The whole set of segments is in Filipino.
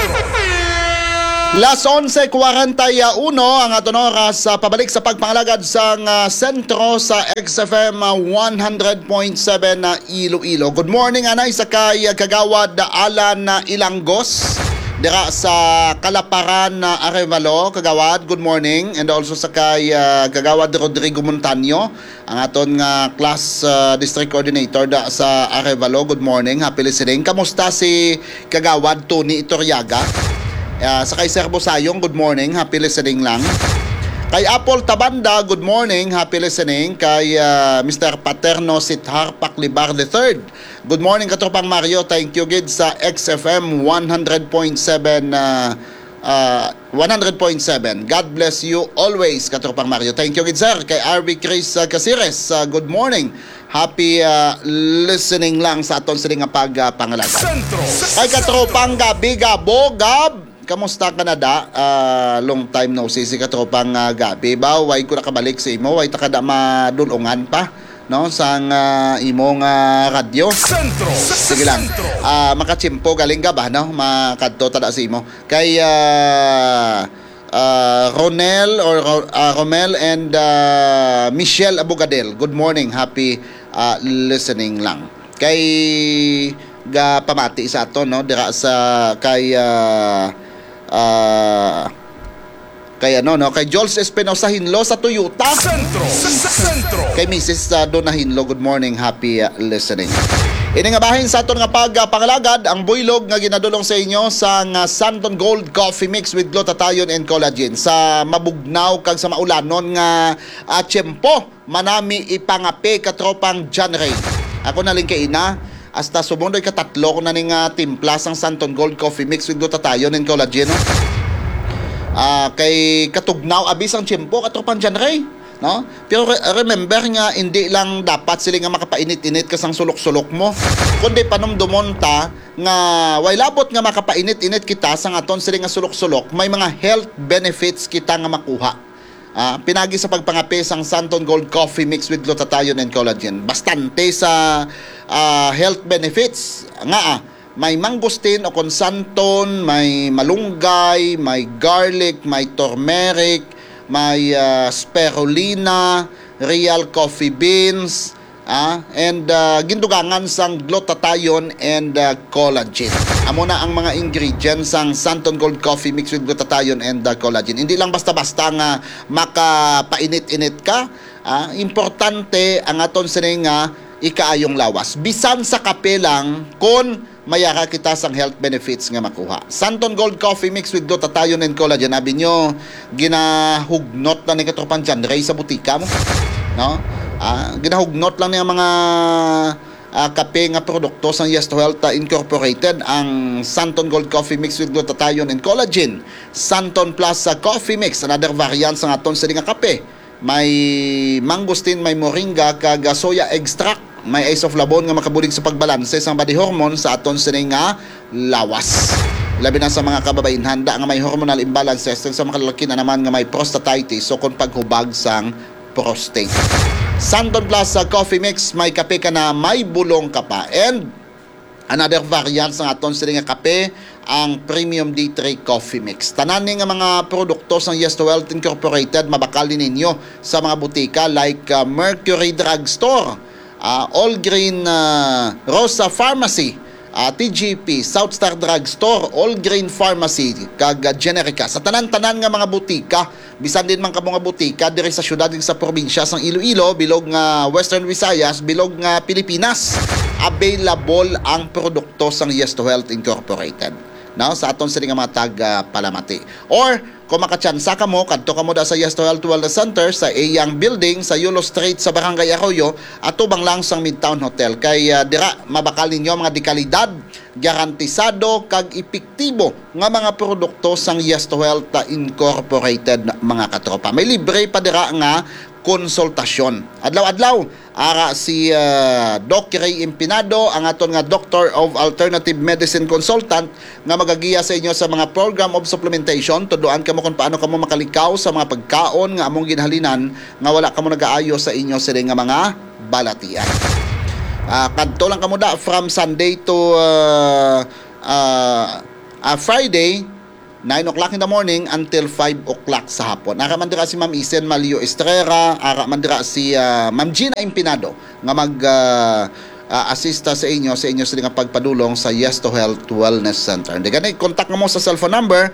Las 11:41 ang aton oras pabalik sa pagpangalagad sa sentro sa XFM 100.7 na Iloilo. Good morning anay sa kay Kagawad Alan Ilanggos dira sa Kalaparan Arevalo. Kagawad, good morning. And also sa kay Kagawad Rodrigo Montaño, ang aton class district coordinator da sa Arevalo. Good morning, happy listening. Kamusta si Kagawad Tony Iturriaga? Sa kay Sir Bosayong, good morning, happy listening lang. Kay Apple Tabanda, good morning, happy listening. Kay Mr. Paterno Sithar Paklibar III, good morning katropang Mario, thank you gid sa XFM 100.7 100.7. God bless you always katropang Mario, thank you gid sir. Kay RB Chris Casires, good morning, happy listening lang sa aton sining pagpangalaga. Kay katropang Gabi Gabo, Gab, kamusta ka na da? Long time no see si katropang Gabi. Way ko nakabalik sa imo, way ta kada madulungan pa no sang imong radyo. Sige lang. Makachimpo galing ka ba no? Makadto tada sa imo. Kay Romel and Michelle Abogadel, good morning, happy listening lang. Kay pamati sa ato no dira sa kay kay Jules Espinosa Hinlo sa Toyota Sentro. Kay Mrs. Donna Hinlo, good morning, happy listening. Ini nga bahin sa aton nga pagpangalagad ang buylog nga ginadulong sa inyo sa Santon Gold Coffee Mix with glutathione and collagen sa mabugnaw kag sa maulanon nga tiyempo manami ipangapi katropang John Ray. Ako na lang kay ina hasta sumunod ka tatlo ko na ning timpla sang Santon Gold Coffee Mix with glutathione and collagen. Kay katugnaw abis ang tiyempo katropang John Ray, no? Pero remember nga hindi lang dapat sila nga makapainit-init kasang sulok-sulok mo, kundi panumdumon ta nga way labot nga makapainit-init kita sang aton sila nga sulok-sulok, may mga health benefits kita nga makuha. Pinagi sa pagpangapi sang Santon Gold Coffee Mix with glutathione and collagen, bastante sa health benefits nga may mangustin o konsanton, may malunggay, may garlic, may turmeric, may spirulina, real coffee beans, and gindugangan sang glutathione and collagen. Amo na ang mga ingredients sang Santon Gold Coffee Mix with glutathione and collagen. Hindi lang basta-basta nga makapainit-init ka. Importante ang aton sining ikaayong lawas. Bisan sa kape lang kung mayara kita sang health benefits nga makuha. Santon Gold Coffee Mix with glutathione and collagen, abi nyo ginahugnot lang ni katropang John Ray sa butika mo, no? Ginahugnot lang niya mga kape nga produkto sang Yes to Health Incorporated, ang Santon Gold Coffee Mix with glutathione and collagen, Santon Plus Coffee Mix, another variant sa aton sa nga kape. May mangustin, may moringa kag soya extract, may isoflavone nga makabulig sa pagbalanse sa body hormone sa aton sining nga lawas. Labi na sa mga kababayan handa nga may hormonal imbalances, sa mga lalaki na naman nga may prostatitis o kung paghubag sang prostate. Santon Plus Coffee Mix, may kape ka na may bulong ka pa. And another variant sa aton sining nga kape, ang Premium D3 Coffee Mix. Tanan nga mga produkto sang Yes to Health Incorporated mabakali ninyo sa mga butika like Mercury Drug Store, All Green Rosa Pharmacy, TGP, South Star Drug Store, All Green Pharmacy, kag Generica. Sa tanan-tanan nga mga butika, bisan din man ka mga butika diri sa syudad sa probinsya sang Iloilo, bilog nga Western Visayas, bilog nga Pilipinas, available ang produkto sang Yes to Health Incorporated. Now, sa aton sila nga mga tag-palamati. Or, kung makachansa ka mo, kadto ka mo da sa Yes to Health Wellness Center sa Eyang Building, sa Yulo Street, sa Barangay Arroyo, at tubang lang sang Midtown Hotel. Kay dira, mabakal ninyo mga dekalidad, garantisado, kag epektibo nga mga produkto sang Yes to Health Incorporated mga katropa. May libre pa dira nga konsultasyon. Adlaw-adlaw, ara si Doc Ray Impinado, ang aton nga Doctor of Alternative Medicine Consultant, nga magagiya sa inyo sa mga program of supplementation. Tuduan kamo kung paano kamo makalikaw sa mga pagkaon nga among ginhalinan nga wala kamo nagaayo sa inyo sila nga mga balatian. Kadto lang kamo da from Sunday to Friday, 9 o'clock in the morning until 5 o'clock sa hapon. Ara man dira si Ma'am Isen Malio Estrera, ara man dira si Ma'am Gina Impinado nga mag assista sa inyo sila nga pagpadulong sa Yes to Health Wellness Center. Hindi ganay, contact mo sa cellphone number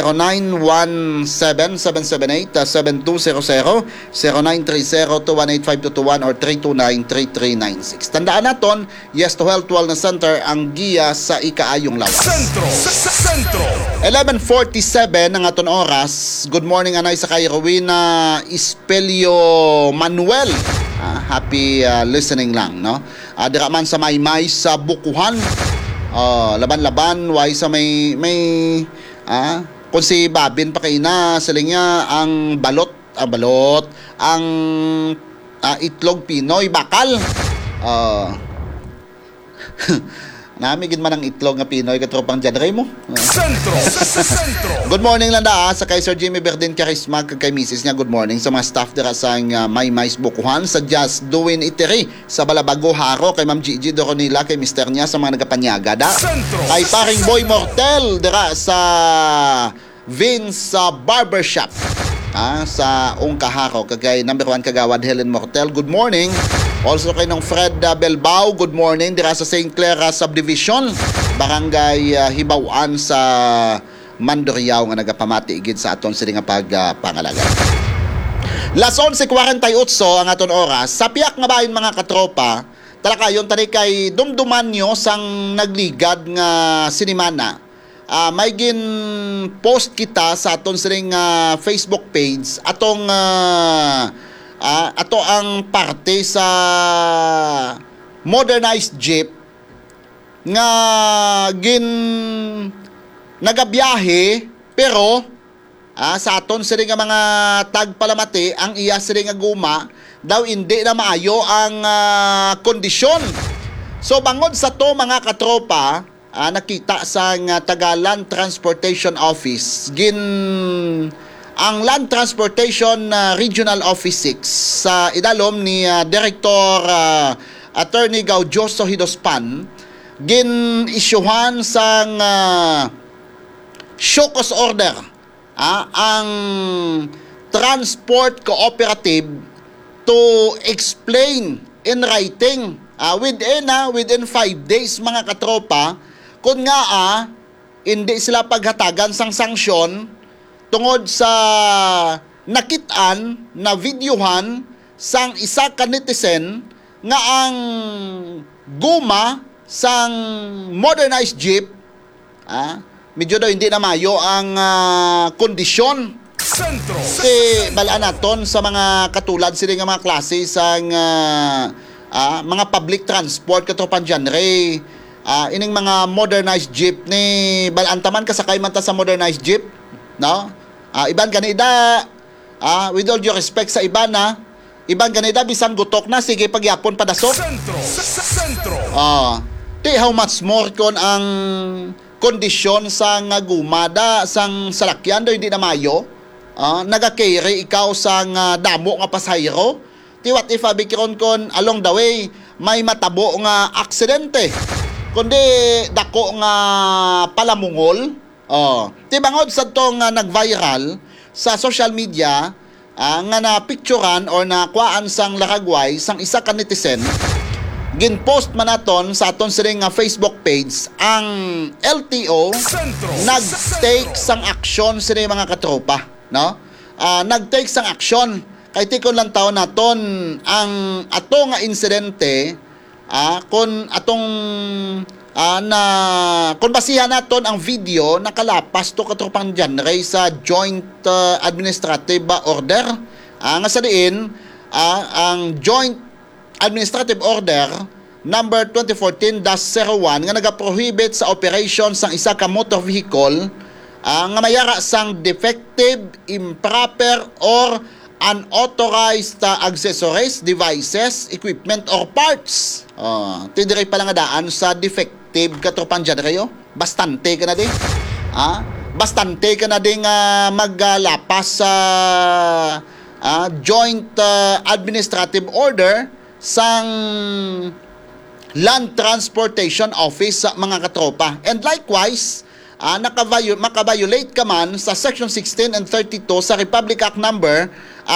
0917-778-7200, 0930-218-5221 or 329-3396. Tandaan naton, Yes to Health Wellness Center ang giya sa ikaayong lawas. Sentro 11:47 ng aton oras. Good morning anay sa kay Rowena Espelio Manuel. Happy listening lang, no? Dira man sa Maymay sa Bukuhan. Laban-laban way sa may kung si Babin pa kay na siling niya ang balot ang itlog Pinoy bakal. Namigid man ang itlog nga Pinoy katropang genre mo. Sentro. Good morning lang sa kay Sir Jimmy Berdin Charisma kag kay Mrs. niya. Good morning sa mga staff dira sa Maymay Bukuhan, sa Just Doing Iteri sa Balabago Haro, kay Ma'am Gigi Doronila, kay Mister niya sa mga nagapanyaga da. Kay paring Boy Mortel dira sa Vince Barbershop. Sa Ungkaharo kay number 1 kagawad Helen Mortel. Good morning. Also kay nung Fred Belbao, good morning dira sa St. Clair Subdivision, Barangay Hibawan sa Mandurriao nga nagapamati igid sa aton sila nga pagpangalaga. Las 11:48 ang aton oras. Sa piyak nga bahin mga katropa, talaka yon tani kay dumduman nyo sang nagligad nga sinimana. May gin post kita sa aton siling Facebook page atong ato ang parte sa modernized jeep nga nagabiyahe pero sa aton siling nga mga tagpalamati ang iya siling nga guma daw hindi na maayo ang kondisyon. So bangod sa to mga katropa, nakita sa taga Land Transportation Office ang Land Transportation Regional Office 6 sa idalom ni Director Attorney Gaudioso Hidospan gin-isyuhan sang show cause order ang Transport Cooperative to explain in writing within 5 days mga katropa kung nga hindi sila paghatagan sang sanksyon tungod sa nakitaan na videohan sang isa ka netizen nga ang guma sang modernized jeep medyo daw hindi na mayo ang kondisyon. Balaan naton sa mga katulad sila nga mga klase sang mga public transport katropan genre. Ining mga modernized jeep ni balaan taman kasakay man ta sa modernized jeep, no? Iban kanida with all due respect sa iban iban kanida bisan gutok na sige pagyapon padasok. Sentro. Di how much more kon ang kondisyon sa nga gumada sang salakyan do hindi na mayo. Naga-carry ikaw sang damo nga pasahero. Ti what if abikiron kon along the way may matabo nga aksidente. Kundi dako nga palamungol. Ti bangod sa tong nag-viral sa social media nga na-picturean or nakuhaan sang laragway sang isa ka netizen, gin-post man naton sa aton siring Facebook page ang LTO nag-take sang action sila mga katropa, no? Nag-take sang action kay tikon lang taon naton ang ato nga insidente kung atong kung basihan naton ang video nakalapas to katropang genre sa Joint Administrative Order nga sa diin ang Joint Administrative Order number 2014-01 nga nagaprohibit sa operation sang isa ka motor vehicle nga mayara sang defective, improper or unauthorized accessories, devices, equipment or parts. Tidiri pala nga daan sa defective katropan dyan kayo. Bastante ka na din. Bastante ka na din maglapas sa Joint Administrative Order sang Land Transportation Office sa mga katropa. And likewise, makaviolate ka man sa Section 16 and 32 sa Republic Act number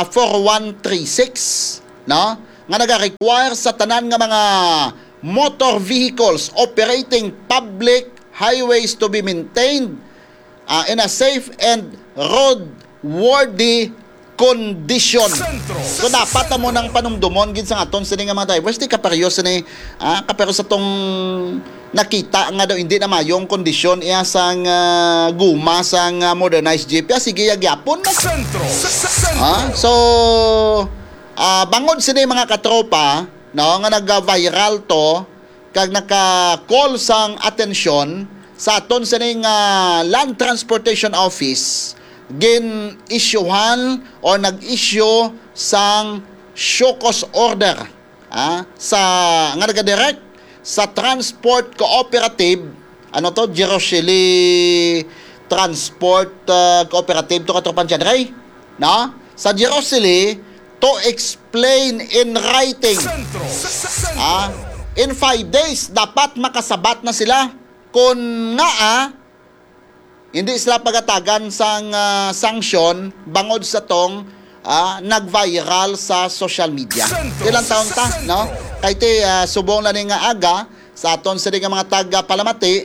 4136, no? Nga naga-require sa tanan nga mga motor vehicles operating public highways to be maintained in a safe and roadworthy condition. So dapat mo nang panumdumon gid sa aton sini nga mga drivers, di kaparyo sini kapero sa tong nakita nga daw hindi na mayong kondisyon iya sang guma sang modernized jeep. Sige yagyapon na. So bangod sini mga katropa, no, nga nag-viral to kag naka-call sang atensyon sa aton sining Land Transportation Office gin-issuehan o nag-issue sang show cause order sa nga nagadirect sa Transport Cooperative, ano to, Girosili Transport Cooperative to katropan dyan, Ray, no? Sa Girosili to explain in writing in 5 days dapat makasabat na sila kung nga hindi sila pagatagan sang sanction bangod sa tong nag-viral sa social media. Ilang taon ta, no? Kay ti subong lang nga aga sa aton sa nga mga taga-Palamati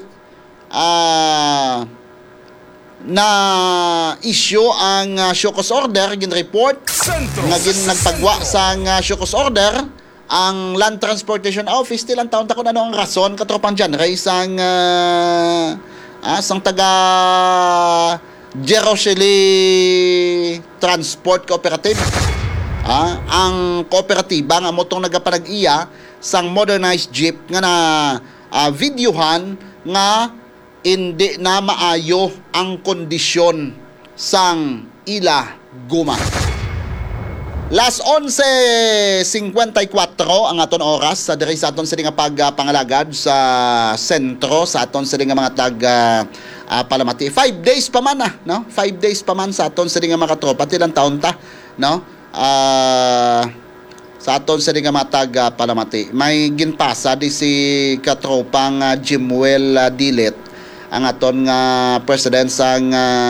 na issue ang show cause order, gin report nga nagpagwa sa show cause order ang Land Transportation Office. Ilang taon ta kung ano ang rason katropang dyan, Ray, sang taga Girosili Transport Cooperative. Ang kooperatiba nga motong nagapanag-iya sang modernized jeep nga na videohan nga hindi na maayo ang kondisyon sang ila guma. Last 11:54 ang aton oras sa diri sa aton sa nga pagpangalagad sa sentro sa aton sa nga mga taga Palamati. 5 days pa man no? 5 days pa man sa aton sa nga mga tropa, ilang taon ta, no? Sa aton sa nga mga taga Palamati. May ginpasa di si katropang Jimuel Dilet, ang aton nga president sang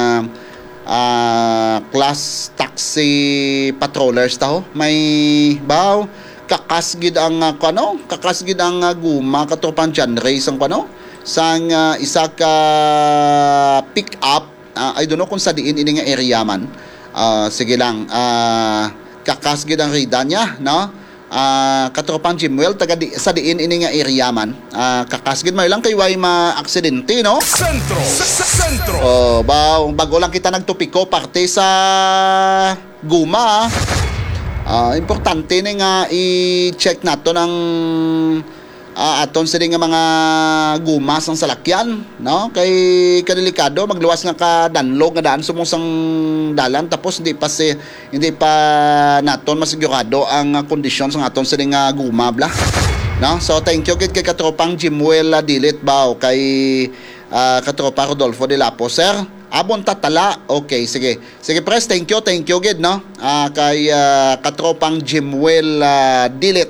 class taxi patrollers taho. May baw kakasgid ang kakasgid ang guma katropang genre sang sang isa ka pick up. I don't know kung sa diin ini nga area man. Sige lang, kakasgid ang rida niya, no? Katropang Jimuel taga sa diin ini nga area man. Kakasgid may lang kay way ma-aksidente, no? Sentro. Bago lang kita nagtupiko parte sa guma. Importante ni nga i-check nato ng aton sa nga mga gumas ng salakyan, no? Kay kadelikado magluwas nga ka danlog nga daan sumong dalan tapos hindi pa naton masigurado ang kondisyon sa aton sa nga guma bla, no? So thank you kay katropang Jimuel Dilit baw kay katropa Rodolfo de Lapo, sir. Abon tatala. Okay, sige pres, thank you gid, no? Kay katropang Jimuel Dilit,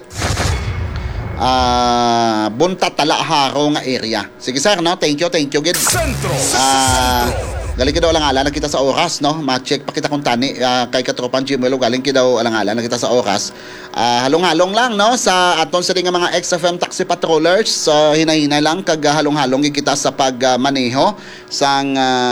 bunta tala haro nga area. Sige sir, no? Thank you gid. Galing kita alang-alang kita sa oras, no? Ma-check pa kita kung tani kay katropang Jimuel, galing kita alang-alang kita sa oras. Halong-halong lang, no? Sa aton sa nga mga XFM taxi patrollers, hinay-hinay lang kag halong-halong kita sa pagmaneho sang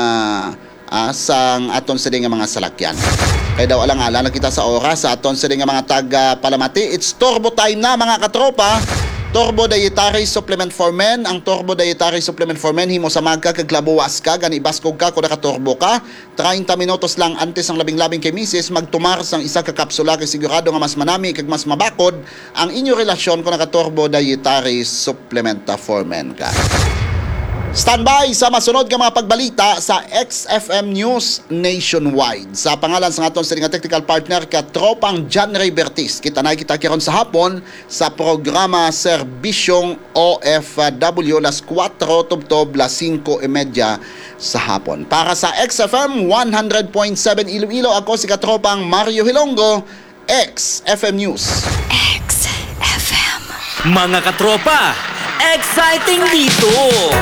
aton sa nga mga salakyan. Kaya daw alang-alang kita sa oras sa aton sa nga mga taga Palamati. It's turbo time na mga katropa. Turbo Dietary Supplement for Men. Ang Turbo Dietary Supplement for Men himo sa magka kag labuwas ka gani baskog ka kung nakaturbo ka. 30 minutos lang antes ang labing-labing kay misis magtumar sang isa ka kapsula kay sigurado nga mas manami kag mas mabakod ang inyo relasyon kung naka-Turbo Dietary Supplement for Men ka. Standby sa masunod nga mga pagbalita sa XFM News Nationwide. Sa pangalan sa aton sa technical partner katropang John Ray Bertis. Kita kiron sa hapon sa programa Serbisyong OFW las 4 tubtob las 5:30 sa hapon. Para sa XFM 100.7 Iloilo, ako si katropang Mario Hilongo, XFM News. XFM. Mga katropa, exciting dito!